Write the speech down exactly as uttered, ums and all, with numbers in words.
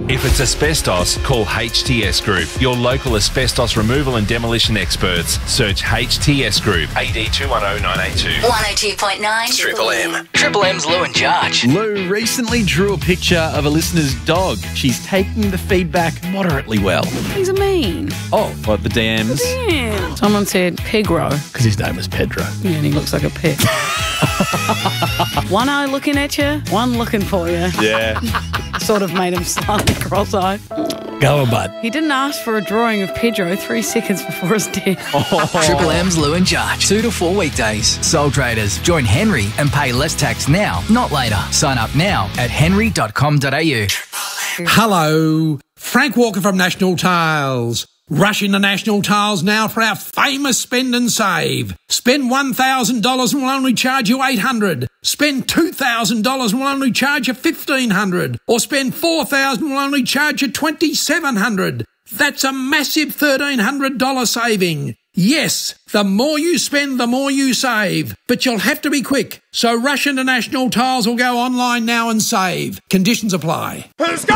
If it's asbestos, call H T S Group, your local asbestos removal and demolition experts. Search H T S Group, A D two one zero nine eight two. one oh two point nine Triple M. Triple M's Lou and Jarge. Lou recently drew a picture of a listener's dog. She's taking the feedback moderately well. He's a mean. Oh, what, the D Ms? Yeah. Someone said Pedro. Because his name was Pedro. Yeah, and he looks like a pet. One eye looking at you, one looking for you. Yeah. Sort of made him slightly cross-eyed. Go on, bud. He didn't ask for a drawing of Pedro three seconds before his death. Oh. Triple M's Lou and Jarge. Two to four weekdays. Sole traders. Join Henry and pay less tax now, not later. Sign up now at henry dot com dot a u. Hello, Frank Walker from National Tiles. Rush into National Tiles now for our famous spend and save. Spend one thousand dollars and we'll only charge you eight hundred dollars. Spend two thousand dollars and we'll only charge you fifteen hundred dollars. Or spend four thousand dollars and we'll only charge you twenty-seven hundred dollars. That's a massive thirteen hundred dollars saving. Yes, the more you spend, the more you save. But you'll have to be quick. So rush into National Tiles or go online now and save. Conditions apply.